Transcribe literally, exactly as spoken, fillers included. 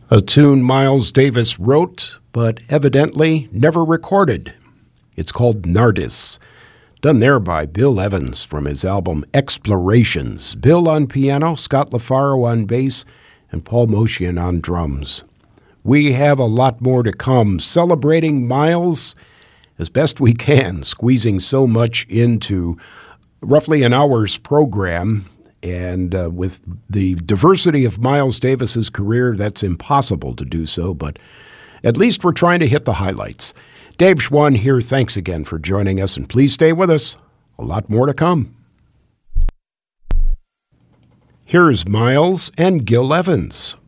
A tune Miles Davis wrote, but evidently never recorded. It's called Nardis, done there by Bill Evans from his album Explorations. Bill on piano, Scott LaFaro on bass, and Paul Motian on drums. We have a lot more to come, celebrating Miles as best we can, squeezing so much into roughly an hour's program. And uh, with the diversity of Miles Davis's career, that's impossible to do so, but at least we're trying to hit the highlights. Dave Schwann here. Thanks again for joining us, and please stay with us. A lot more to come. Here's Miles and Gil Evans.